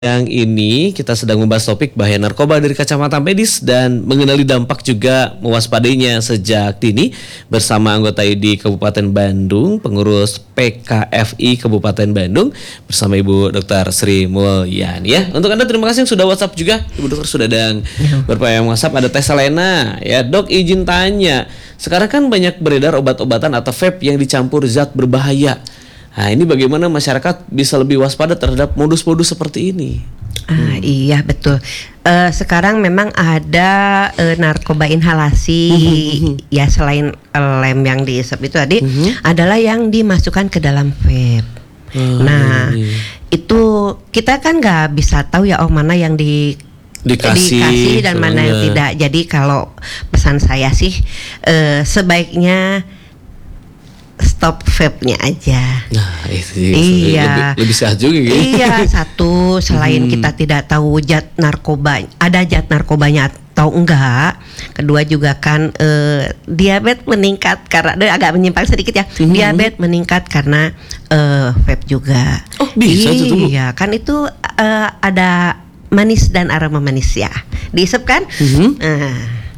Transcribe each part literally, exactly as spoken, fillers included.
Yang ini kita sedang membahas topik bahaya narkoba dari kacamata medis dan mengenali dampak juga mewaspadainya sejak dini bersama anggota I D Kabupaten Bandung, pengurus P K F I Kabupaten Bandung bersama Ibu Dokter Sri Mulyani ya. Untuk Anda terima kasih yang sudah WhatsApp juga. Ibu Dokter sudah dan berpayang WhatsApp. Ada Tessa Lena ya, Dok izin tanya. Sekarang kan banyak beredar obat-obatan atau vape yang dicampur zat berbahaya. Nah, ini bagaimana masyarakat bisa lebih waspada terhadap modus-modus seperti ini? Ah, hmm. Iya betul. Uh, sekarang memang ada uh, narkoba inhalasi, hmm. ya selain uh, lem yang diisep itu tadi, hmm. adalah yang dimasukkan ke dalam vape. Hmm. Nah, iya. itu kita kan nggak bisa tahu ya, oh mana yang di dikasih, dikasih dan soalnya. mana yang tidak. Jadi kalau pesan saya sih uh, sebaiknya stop vape-nya aja. Nah, itu iya. lebih, lebih sehat juga gitu. Iya, satu selain hmm. kita tidak tahu zat narkoba, ada zat narkobanya atau enggak. Kedua juga kan eh, diabetes meningkat karena agak menyimpang sedikit ya. Hmm. Diabetes meningkat karena eh, vape juga. Oh, bisa itu. Iya, kan itu eh, ada manis dan aroma manis ya. Diisep kan? Hmm. Nah.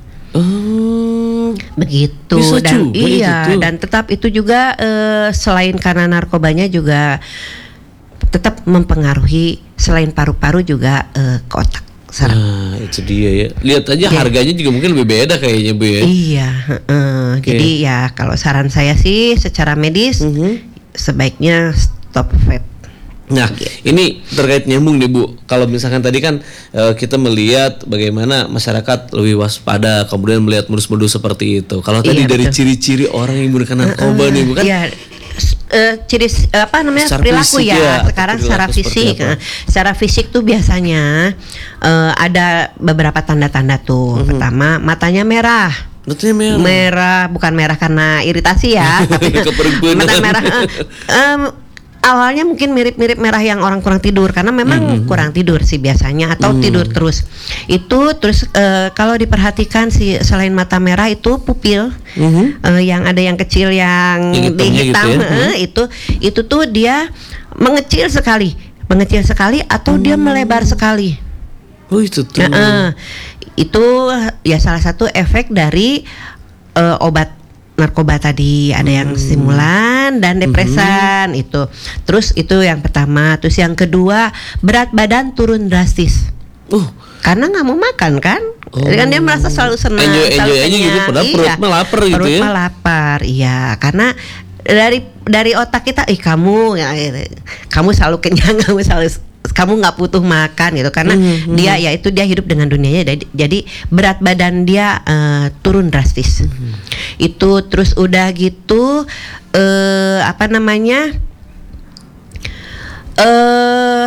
Oh, begitu dan iya itu. Dan tetap itu juga uh, selain karena narkobanya juga tetap mempengaruhi selain paru-paru juga uh, ke otak saraf. Nah, itu dia ya. Lihat aja ya. Harganya juga mungkin lebih beda kayaknya Bu ya. Iya, uh, okay. Jadi ya kalau saran saya sih secara medis uh-huh. sebaiknya stop vape. Nah, ini terkait nyambung nih Bu. Kalau misalkan tadi kan uh, kita melihat bagaimana masyarakat lebih waspada, kemudian melihat modus-modus seperti itu. Kalau tadi iya, dari betul. Ciri-ciri orang yang menggunakan narkoba uh, uh, nih, bukan? Iya. Uh, ciri apa namanya secara perilaku fisik, ya. ya. Sekarang secara fisik, uh, secara fisik tuh biasanya uh, ada beberapa tanda-tanda tuh. Uh-huh. Pertama, matanya merah. Matanya merah. Merah, bukan merah karena iritasi ya, tapi mata merah. Uh, um, Awalnya mungkin mirip-mirip merah yang orang kurang tidur karena memang mm-hmm. kurang tidur sih biasanya atau mm. tidur terus. Itu terus uh, kalau diperhatikan sih selain mata merah itu pupil mm-hmm. uh, yang ada yang kecil yang, yang di hitam gitu ya? uh, mm. itu itu tuh dia mengecil sekali, mengecil sekali atau mm. dia melebar sekali. Oh itu tuh. Uh, uh, itu ya salah satu efek dari uh, obat narkoba tadi, ada hmm. yang stimulan dan depresan hmm. itu. Terus itu yang pertama, terus yang kedua berat badan turun drastis. Uh, karena nggak mau makan kan? Oh. Kan dia merasa selalu senang, enjoy, selalu enjoy kenyang. Gitu, padahal iya. perut lapar gitu perut ya. Perut lapar, iya. Karena dari dari otak kita, ih kamu, ya, kamu selalu kenyang, kamu selalu kamu nggak butuh makan gitu karena mm-hmm. dia ya itu dia hidup dengan dunianya jadi, jadi berat badan dia uh, turun drastis mm-hmm. itu terus udah gitu uh, apa namanya uh,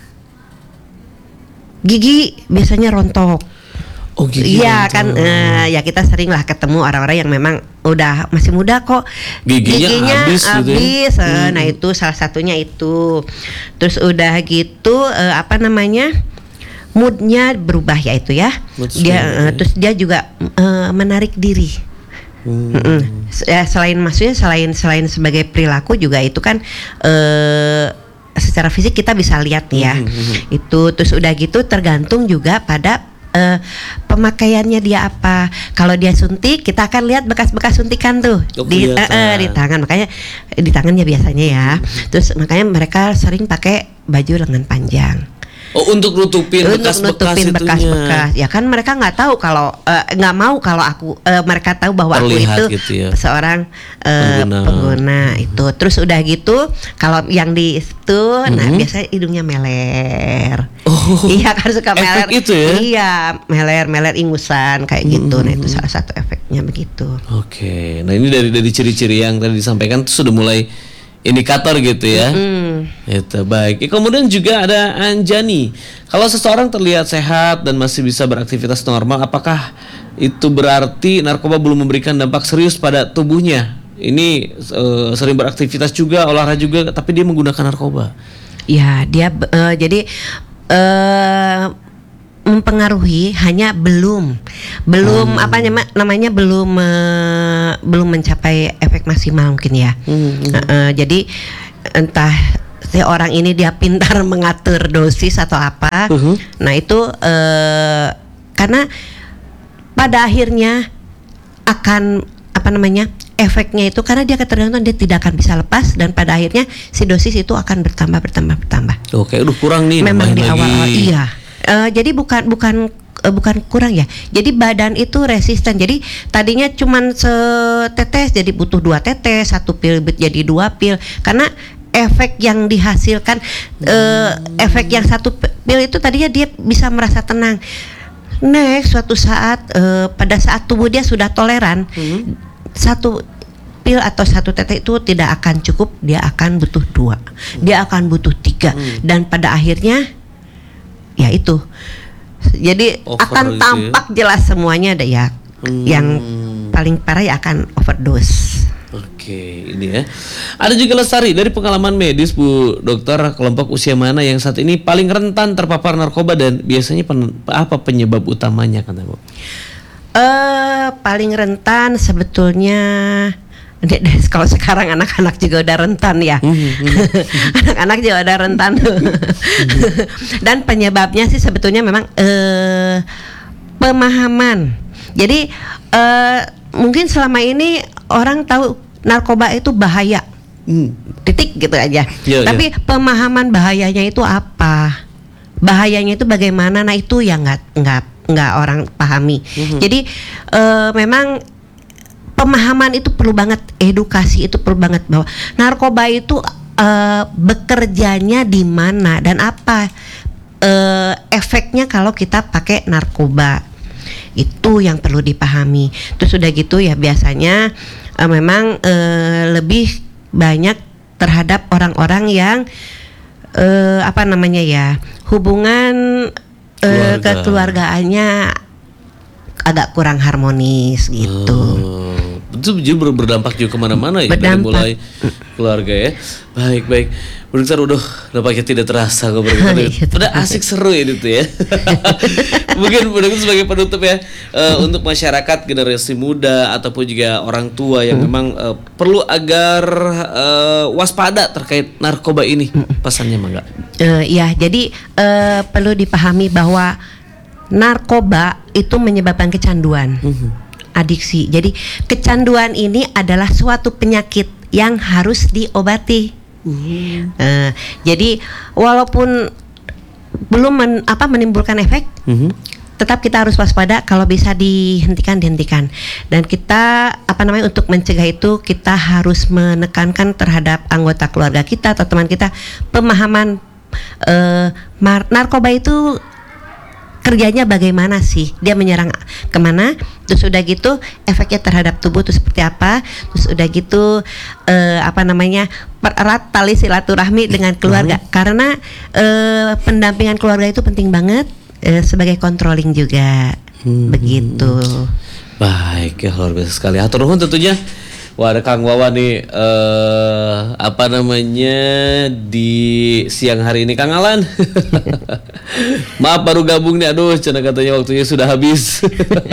gigi biasanya rontok. Oh gigi iya kan uh, ya kita sering lah ketemu orang-orang yang memang udah masih muda kok giginya, giginya habis, habis gitu ya? uh, hmm. Nah itu salah satunya itu. Terus udah gitu uh, apa namanya moodnya berubah ya itu ya Mood dia uh, ya. Terus dia juga uh, menarik diri. Hmm. Ya, selain maksudnya selain selain sebagai perilaku juga itu kan uh, secara fisik kita bisa lihat nih ya. Hmm. Itu terus udah gitu tergantung juga pada Uh, pemakaiannya dia apa. Kalau dia suntik, kita akan lihat bekas-bekas suntikan tuh oh, di, uh, uh, di tangan. Makanya di tangannya biasanya ya. Terus makanya mereka sering pakai baju lengan panjang. Oh untuk nutupin bekas-bekas ya kan mereka nggak tahu kalau nggak uh, mau kalau aku uh, mereka tahu bahwa terlihat aku itu gitu ya. seorang uh, pengguna. pengguna itu. Terus udah gitu kalau yang di itu mm-hmm. nah biasanya hidungnya meler. Oh, iya kan suka meler itu ya? Iya meler meler ingusan kayak mm-hmm. gitu. Nah itu salah satu efeknya begitu. Oke, nah ini dari dari ciri-ciri yang tadi disampaikan itu sudah mulai indikator gitu ya. Mm. Itu baik. Kemudian juga ada Anjani. Kalau seseorang terlihat sehat dan masih bisa beraktivitas normal, apakah itu berarti narkoba belum memberikan dampak serius pada tubuhnya? Ini uh, sering beraktivitas juga, olahraga juga, tapi dia menggunakan narkoba. Ya, dia uh, jadi uh, mempengaruhi hanya belum belum hmm. apa namanya belum uh, belum mencapai efek maksimal mungkin ya. Hmm. Uh, uh, jadi entah si orang ini dia pintar mengatur dosis atau apa. Uh-huh. Nah itu uh, karena pada akhirnya akan apa namanya efeknya itu karena dia ketergantungan, dia tidak akan bisa lepas dan pada akhirnya si dosis itu akan bertambah bertambah bertambah. Oke, udah kurang nih. Memang di lagi. awal-awal iya. Uh, jadi bukan bukan uh, bukan kurang ya. Jadi badan itu resisten. Jadi tadinya cuman setetes jadi butuh dua tetes, satu pil jadi dua pil karena efek yang dihasilkan uh, efek yang satu pil itu tadinya dia bisa merasa tenang. Next suatu saat uh, pada saat tubuh dia sudah toleran, hmm. satu pil atau satu tetes itu tidak akan cukup, dia akan butuh dua, hmm. dia akan butuh tiga, hmm. dan pada akhirnya ya itu, jadi over akan gitu tampak ya? Jelas semuanya ada ya, hmm. yang paling parah ya akan overdose. Oke, ini ya. Ada juga Lestari dari pengalaman medis Bu Dokter, kelompok usia mana yang saat ini paling rentan terpapar narkoba dan biasanya pen, apa penyebab utamanya kan Bu? Uh, paling rentan sebetulnya kalau sekarang anak-anak juga udah rentan ya. Anak-anak juga udah rentan. Dan penyebabnya sih sebetulnya memang uh, pemahaman. Jadi uh, mungkin selama ini orang tahu narkoba itu bahaya, hmm. titik gitu aja. Yeah, Tapi yeah. pemahaman bahayanya itu apa? Bahayanya itu bagaimana? Nah itu yang nggak nggak nggak orang pahami. Mm-hmm. Jadi uh, memang pemahaman itu perlu banget, edukasi itu perlu banget bahwa narkoba itu uh, bekerjanya di mana dan apa uh, efeknya kalau kita pakai narkoba. Itu yang perlu dipahami. Terus udah gitu ya biasanya uh, memang uh, lebih banyak terhadap orang-orang yang uh, apa namanya ya hubungan uh, kekeluargaannya agak kurang harmonis gitu. Oh. Itu juga berdampak juga kemana-mana ya, dari mulai keluarga ya. Baik baik, Bu Dokter udah nampaknya tidak terasa ngobrol kita. Udah asik seru ya itu ya. Mungkin Bu Dokter sebagai penutup ya, uh, untuk masyarakat generasi muda ataupun juga orang tua yang hmm. memang uh, perlu agar uh, waspada terkait narkoba ini, pesannya mah enggak? Uh, ya, jadi uh, perlu dipahami bahwa narkoba itu menyebabkan kecanduan. Hmm. Adiksi. Jadi kecanduan ini adalah suatu penyakit yang harus diobati. Mm. Uh, jadi walaupun belum men, apa menimbulkan efek, mm-hmm. tetap kita harus waspada. Kalau bisa dihentikan, dihentikan. Dan kita apa namanya untuk mencegah itu kita harus menekankan terhadap anggota keluarga kita atau teman kita pemahaman uh, mar- narkoba itu kerjanya bagaimana sih, dia menyerang kemana, terus udah gitu efeknya terhadap tubuh itu seperti apa, terus udah gitu uh, apa namanya pererat tali silaturahmi dengan keluarga, uh-huh. karena uh, pendampingan keluarga itu penting banget uh, sebagai controlling juga, hmm. begitu. Baik ya, luar biasa sekali. Hatur nuhun tentunya. Wah, ada Kang Wawan nih uh, apa namanya di siang hari ini, Kang Alan. Maaf baru gabung nih, aduh cina katanya waktunya sudah habis.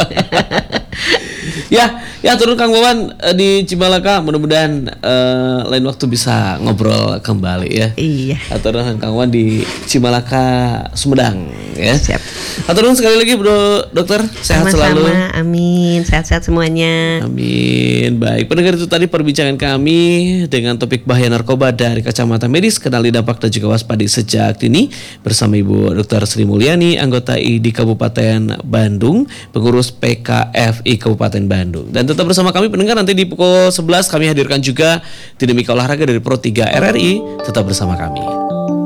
Ya, ya turun Kang Wawan uh, di Cimalaka, mudah-mudahan uh, lain waktu bisa ngobrol kembali ya. Iya. Turun Kang Wawan di Cimalaka, Sumedang ya. Siap. Turun sekali lagi Bro Dokter, sehat sama-sama, selalu. Amin, sehat-sehat semuanya. Amin. Baik, pendengar itu tadi perbincangan kami dengan topik bahaya narkoba dari kacamata medis, kenali dampak dan juga waspadi sejak dini bersama Ibu Dokter Sri Mulyani, anggota I D Kabupaten Bandung, pengurus P K F I Kabupaten Bandung. Dan tetap bersama kami pendengar, nanti di pukul sebelas kami hadirkan juga Dinamika Olahraga dari Pro tiga R R I. Tetap bersama kami.